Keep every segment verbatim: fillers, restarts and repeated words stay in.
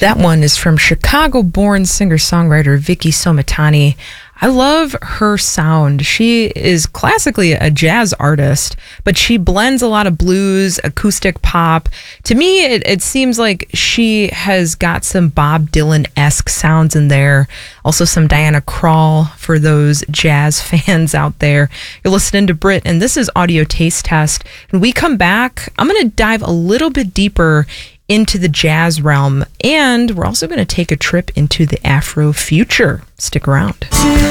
That one is from Chicago-born singer-songwriter Vicky Somatani. I love her sound. She is classically a jazz artist, but she blends a lot of blues, acoustic pop. To me, it, it seems like she has got some Bob Dylan-esque sounds in there. Also some Diana Krall for those jazz fans out there. You're listening to Brit, and this is Audio Taste Test. When we come back, I'm going to dive a little bit deeper into the jazz realm, and we're also going to take a trip into the Afro future. Stick around.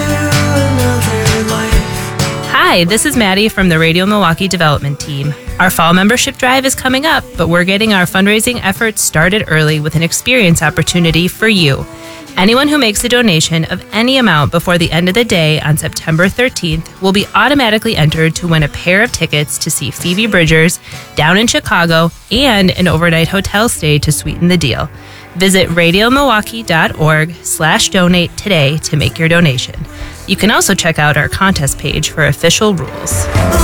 Hi, this is Maddie from the Radio Milwaukee Development Team. Our fall membership drive is coming up, but we're getting our fundraising efforts started early with an experience opportunity for you. Anyone who makes a donation of any amount before the end of the day on September thirteenth will be automatically entered to win a pair of tickets to see Phoebe Bridgers down in Chicago and an overnight hotel stay to sweeten the deal. Visit radiomilwaukee.org slash donate today to make your donation. You can also check out our contest page for official rules.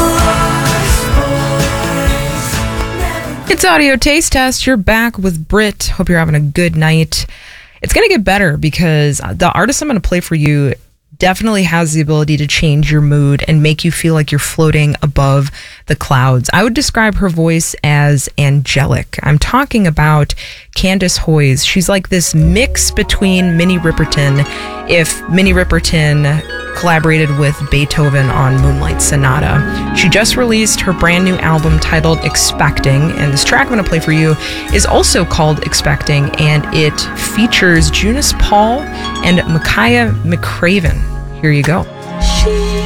It's Audio Taste Test. You're back with Brit. Hope you're having a good night. It's going to get better because the artist I'm going to play for you definitely has the ability to change your mood and make you feel like you're floating above the clouds. I would describe her voice as angelic. I'm talking about Candace Hoyes. She's like this mix between Minnie Riperton, if Minnie Riperton collaborated with Beethoven on Moonlight Sonata. She just released her brand new album titled Expecting, and this track I'm going to play for you is also called Expecting, and it features Junice Paul and Micaiah McCraven. Here you go. She